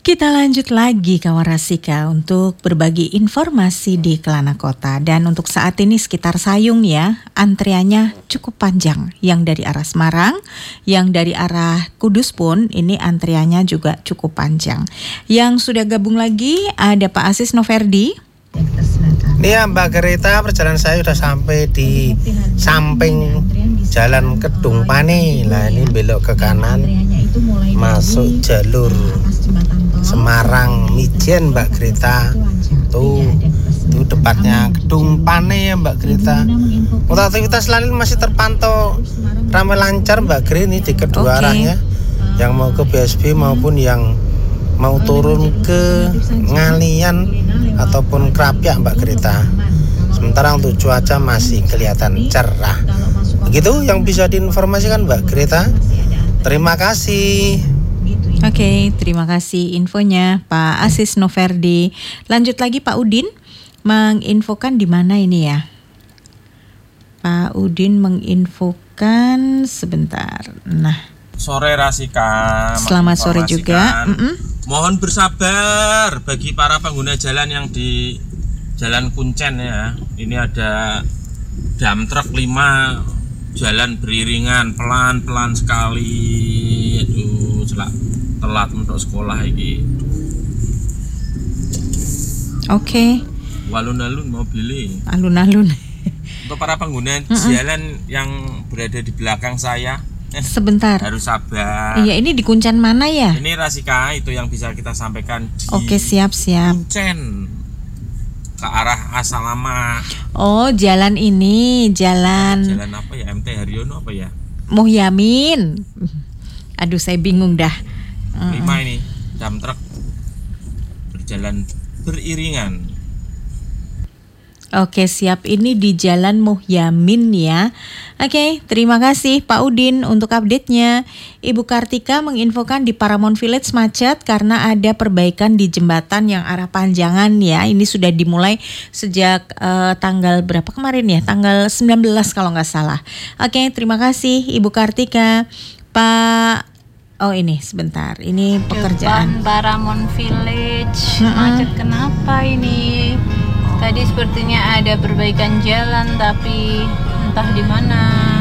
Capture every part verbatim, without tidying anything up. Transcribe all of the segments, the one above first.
Kita lanjut lagi kawan Rasika untuk berbagi informasi di Kelana Kota. Dan untuk saat ini sekitar Sayung ya, antriannya cukup panjang. Yang dari arah Semarang, yang dari arah Kudus pun ini antriannya juga cukup panjang. Yang sudah gabung lagi ada Pak Asis Noverdi. Iya Mbak Gerita, perjalanan saya sudah sampai di samping Jalan Kedung Pani. Lah ini belok ke kanan masuk jalur Semarang Mijen Mbak Greta. Tuh, tuh depannya Kedung Pane ya Mbak Greta. Untuk aktivitas lain masih terpantau ramai lancar Mbak Greta ini di kedua okay. arahnya. Yang mau ke B S B maupun yang mau turun ke Ngalian ataupun Krapyak Mbak Greta. Sementara untuk cuaca masih kelihatan cerah. Begitu yang bisa diinformasikan Mbak Greta. Terima kasih. Oke, okay, terima kasih infonya Pak Asis Noverdi. Lanjut lagi Pak Udin menginfokan di mana ini ya? Pak Udin menginfokan sebentar. Nah, sore Rasika. Selamat sore juga. Mm-mm. Mohon bersabar bagi para pengguna jalan yang di Jalan Kuncen ya. Ini ada dam truk lima jalan beriringan pelan-pelan sekali. Aduh, celak telat untuk sekolah ini. Oke. Okay. Walun-alun mobilnya. Alun-alun. Untuk para pengguna Mm-mm. jalan yang berada di belakang saya, sebentar. Harus sabar. Iya, ini di Kuncen mana ya? Ini Rasika itu yang bisa kita sampaikan di Oke, siap-siap. Kuncen ke arah Asalama. Oh, jalan ini, jalan Jalan apa ya? M T Haryono apa ya? Muhyamin. Aduh, saya bingung dah. Lima ini dam truk berjalan beriringan. Oke, siap. Ini di Jalan Muhyamin ya. Oke, terima kasih Pak Udin untuk update-nya. Ibu Kartika menginfokan di Paramount Village macet karena ada perbaikan di jembatan yang arah Panjangan ya. Ini sudah dimulai sejak uh, tanggal berapa kemarin ya? Tanggal sembilan belas kalau nggak salah. Oke, terima kasih Ibu Kartika. Pak Oh ini sebentar, ini pekerjaan Depan Paramount Village. Mm-mm. Macet kenapa ini? Tadi sepertinya ada perbaikan jalan tapi entah di mana.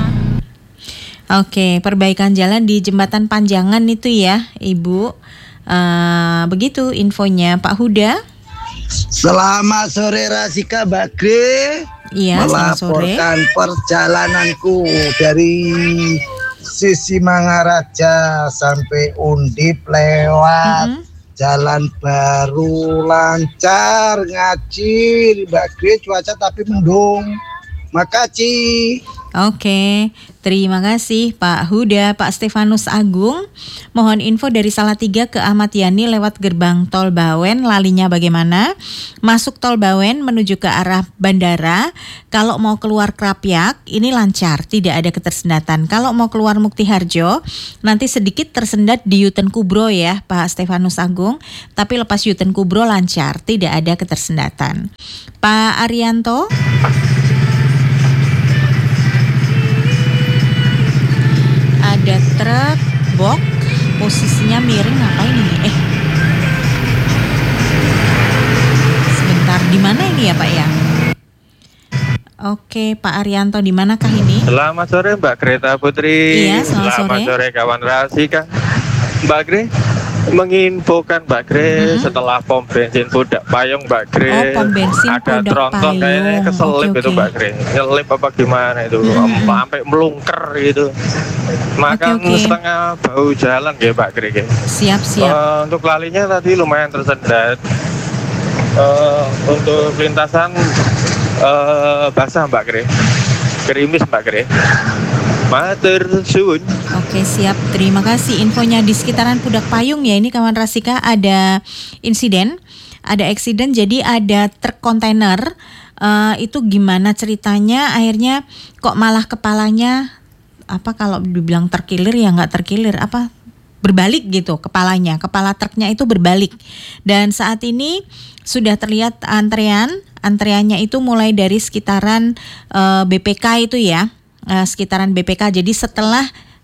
Oke, perbaikan jalan di Jembatan Panjangan itu ya, Ibu. Uh, begitu infonya, Pak Huda. Selamat sore Rasika Bagre. Iya, selamat sore. Melaporkan perjalananku dari sisi Mangaraja sampai Undip lewat mm-hmm. Jalan Baru lancar ngacir Mbak Gre, cuaca tapi mendung. Makasih. Oke, terima kasih Pak Huda. Pak Stefanus Agung, mohon info dari Salatiga ke Ahmad Yani lewat gerbang Tol Bawen, lalinya bagaimana? Masuk Tol Bawen menuju ke arah bandara, kalau mau keluar Krapyak ini lancar, tidak ada ketersendatan. Kalau mau keluar Mukti Harjo, nanti sedikit tersendat di Yuten Kubro ya Pak Stefanus Agung, tapi lepas Yuten Kubro lancar, tidak ada ketersendatan. Pak Arianto. Ada truk box posisinya miring, ngapain ini? Eh, sebentar, di mana ini ya Pak ya? Oke, Pak Arianto, di manakah ini? Selamat sore Mbak Greta Putri. Iya, selamat, selamat sore. sore kawan Rasika. Mbak Gre menginfokan Mbak Gre mm-hmm. setelah pom bensin Pudak Payung Mbak Gre. Oh, pom bensin ada Pudak tronton Payung. Kayaknya keselip okay, itu okay. Mbak Gre. Nyelip apa gimana itu mm-hmm. sampai melungker gitu. Maka okay, okay. setengah bau jalan ya Mbak Gre. Siap siap. Uh, untuk lalinya tadi lumayan tersendat. Uh, untuk lintasan uh, basah Mbak Gre. Gerimis Mbak Gre. Matur suwun. Oke, siap. Terima kasih infonya di sekitaran Pudak Payung ya. Ini kawan Rasika ada insiden, ada eksiden. Jadi ada truk kontainer. Uh, itu gimana ceritanya? Akhirnya kok malah kepalanya apa kalau dibilang terkilir ya nggak terkilir apa berbalik gitu kepalanya. Kepala truknya itu berbalik. Dan saat ini sudah terlihat antrean. Antreannya itu mulai dari sekitaran uh, B P K itu ya. Uh, sekitaran B P K. Jadi setelah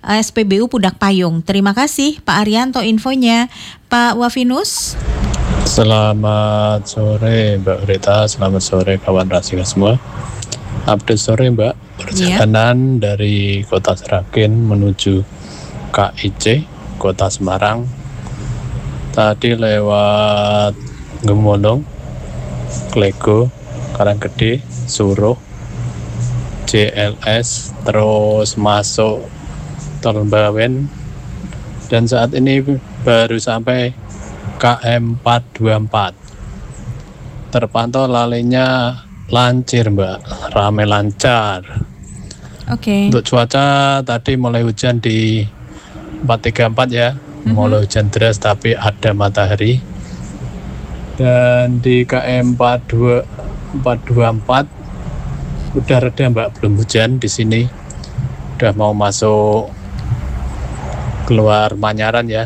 uh, S P B U Pudak Payung. Terima kasih Pak Arianto infonya. Pak Wafinus. Selamat sore Mbak Greta, selamat sore kawan Rasika semua. Update sore Mbak, perjalanan yeah. dari Kota Seragen menuju K I C, Kota Semarang. Tadi lewat Gemolong, Klego, Karanggede, Suruh, J L S, terus masuk Tol Bawen, dan saat ini baru sampai K M empat dua empat. Terpantau lalinya lancir Mbak, ramai lancar. Oke. Okay. Untuk cuaca tadi mulai hujan di empat tiga empat ya, mm-hmm. mulai hujan deras tapi ada matahari. Dan di K M empat dua empat udah reda Mbak, belum hujan di sini. Udah mau masuk keluar Manyaran ya.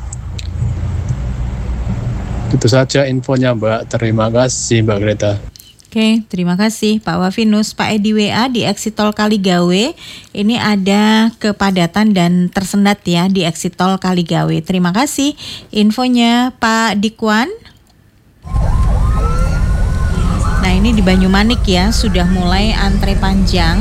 Itu saja infonya Mbak. Terima kasih Mbak Greta. Oke, terima kasih Pak Wafinus. Pak Edi W A di exit tol Kaligawe ini ada kepadatan dan tersendat ya di exit tol Kaligawe. Terima kasih infonya Pak Dikwan. Nah ini di Banyumanik ya sudah mulai antre panjang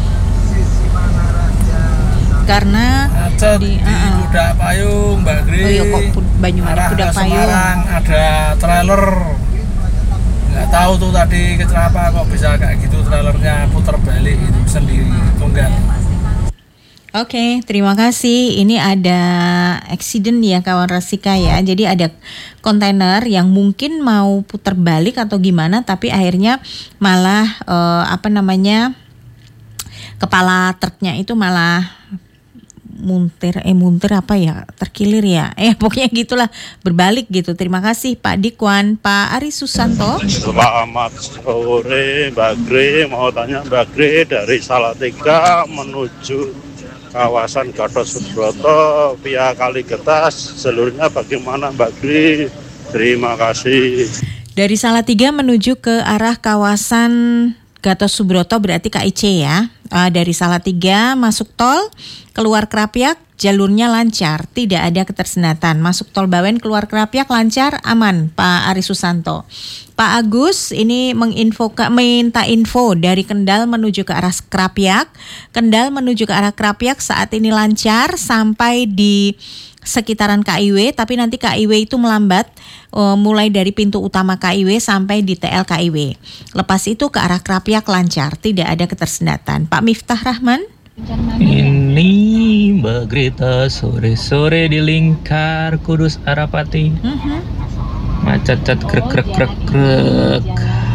karena Macet di, di uh-uh. Pudak Payung Mbak Gri. Oh iya kok Banyumanik Pudak Payung. Semarang ada trailer. Nggak tahu tuh tadi kenapa kok bisa kayak gitu, trailernya putar balik itu sendiri tunggal. Oke, terima kasih. Ini ada accident ya kawan Rasika ya. Jadi ada kontainer yang mungkin mau putar balik atau gimana, tapi akhirnya malah eh, apa namanya kepala truknya itu malah muntir, eh muntir apa ya, terkilir ya, eh pokoknya gitulah, berbalik gitu. Terima kasih Pak Dikwan. Pak Ari Susanto. Selamat sore Mbak Gri, mau tanya Mbak Gri dari Salatiga menuju kawasan Gatot Subroto via Kaligetas, jalurnya bagaimana Mbak Gri? Terima kasih. Dari Salatiga menuju ke arah kawasan Gatot Subroto berarti K I C ya. Uh, dari Salatiga masuk tol, keluar Krapyak, jalurnya lancar, tidak ada ketersendatan. Masuk tol Bawen, keluar Krapyak lancar, aman. Pak Ari Susanto. Pak Agus ini menginfo, minta info dari Kendal menuju ke arah Krapyak. Kendal menuju ke arah Krapyak saat ini lancar sampai di sekitaran K I W, tapi nanti K I W itu melambat uh, mulai dari pintu utama K I W sampai di T L K I W. Lepas itu ke arah Krapyak lancar, tidak ada ketersendatan. Pak Miftah Rahman. Ini Mbak Greta sore-sore di Lingkar Kudus Arapati. Mm-hmm. Macet-cet krek krek krek krek.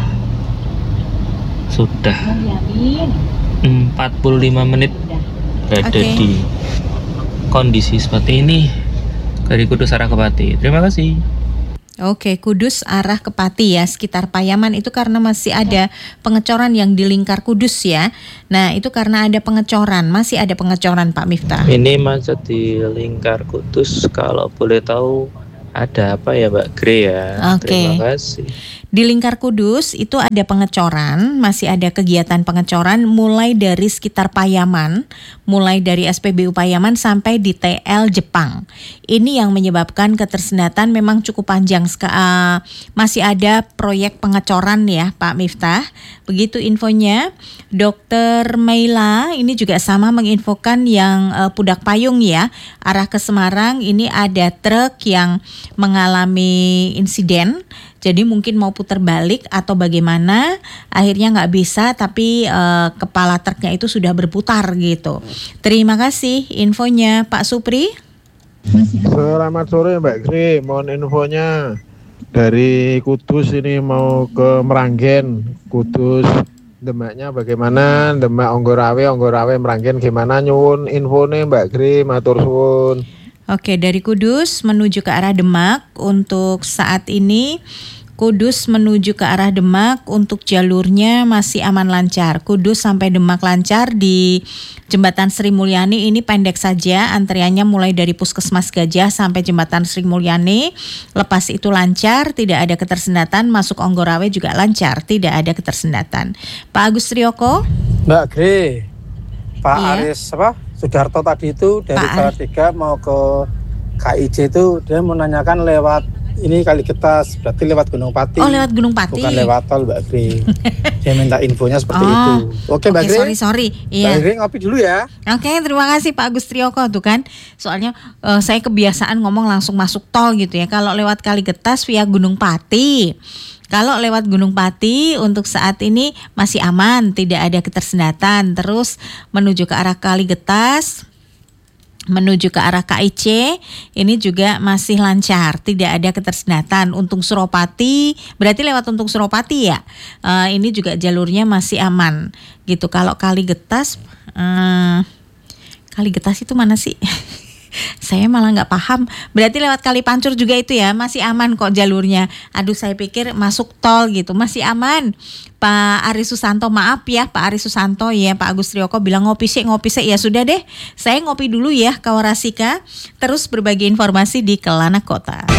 Sudah empat puluh lima menit berada okay. di kondisi seperti ini dari Kudus arah ke Pati. Terima kasih. Oke, Kudus arah ke Pati ya, sekitar Payaman itu karena masih ada pengecoran yang di lingkar Kudus ya. Nah, itu karena ada pengecoran, masih ada pengecoran Pak Miftah. Ini macet di lingkar Kudus, kalau boleh tahu ada apa ya Mbak Gre ya. Oke. Terima kasih. Di lingkar Kudus itu ada pengecoran, masih ada kegiatan pengecoran mulai dari sekitar Payaman, mulai dari S P B U Payaman sampai di T L Jepang. Ini yang menyebabkan ketersendatan memang cukup panjang. Uh, masih ada proyek pengecoran ya Pak Miftah. Begitu infonya. Dokter Meila ini juga sama menginfokan yang uh, Pudak Payung ya, arah ke Semarang ini ada truk yang mengalami insiden. Jadi mungkin mau putar balik atau bagaimana, akhirnya nggak bisa, tapi uh, kepala truknya itu sudah berputar gitu. Terima kasih infonya Pak Supri. Selamat sore Mbak Gri, mohon infonya dari Kudus ini mau ke Meranggen. Kudus Demaknya bagaimana, Demak Onggorawe, Onggorawe Meranggen gimana, nyuwun infonya Mbak Gri, matur suwun. Oke, dari Kudus menuju ke arah Demak untuk saat ini Kudus menuju ke arah Demak untuk jalurnya masih aman lancar. Kudus sampai Demak lancar. Di Jembatan Sri Mulyani ini pendek saja, antriannya mulai dari Puskesmas Gajah sampai Jembatan Sri Mulyani. Lepas itu lancar, tidak ada ketersendatan. Masuk Onggorawe juga lancar, tidak ada ketersendatan. Pak Agus Trioko. Mbak Gri, Pak iya. Aris apa? Sudarto tadi itu dari Pak Salatiga mau ke K I J itu dia menanyakan lewat ini Kaligetas, berarti lewat Gunung Pati. Oh, lewat Gunung Pati. Bukan lewat tol, Mbak Gri. Dia minta infonya seperti Oh, itu. Oke, Mbak Oke, Gri. sorry sorry. Mbak Iya. Gri ngopi dulu ya. Oke, terima kasih Pak Agus Trioko tuh kan. Soalnya eh, saya kebiasaan ngomong langsung masuk tol gitu ya. Kalau lewat Kaligetas via Gunung Pati. Kalau lewat Gunung Pati untuk saat ini masih aman, tidak ada ketersendatan. Terus menuju ke arah Kaligetas, menuju ke arah K I C ini juga masih lancar, tidak ada ketersendatan. Untung Suropati, berarti lewat Untung Suropati ya. Uh, ini juga jalurnya masih aman gitu. Kalau Kaligetas, uh, Kaligetas itu mana sih? Saya malah nggak paham. Berarti lewat Kali Pancur juga itu ya, masih aman kok jalurnya. Aduh, saya pikir masuk tol gitu, masih aman. Pak Ari Susanto, maaf ya Pak Ari Susanto ya, Pak Agus Trioko bilang ngopi sih, ngopi sih. Ya sudah deh, saya ngopi dulu ya Kawarasika. Terus berbagi informasi di Kelana Kota.